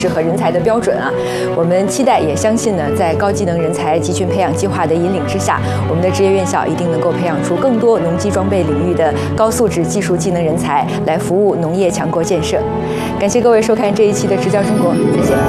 和人才的标准啊，我们期待也相信呢，在高技能人才集群培养计划的引领之下，我们的职业院校一定能够培养出更多农机装备领域的高素质技术技能人才，来服务农业强国建设。感谢各位收看这一期的《直教中国》，再见。